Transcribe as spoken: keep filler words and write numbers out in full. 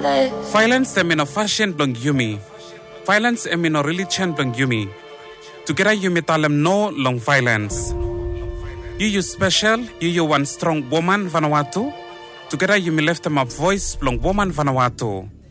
Violence em no fashion blong yumi. Violence em no religion blong yumi. Together yumi talem no long violence. You you special, you you one strong woman Vanuatu. Together yumi left them up voice blong woman Vanuatu.